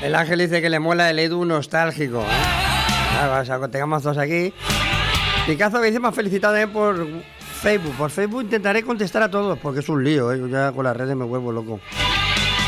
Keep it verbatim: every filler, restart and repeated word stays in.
El Ángel dice que le mola el Edu nostálgico, ¿eh? Claro, o sea, tengamos dos aquí. Picazo me dice, me ha felicitado también por Facebook. Por Facebook intentaré contestar a todos, porque es un lío, ¿eh? Yo ya con las redes me vuelvo loco.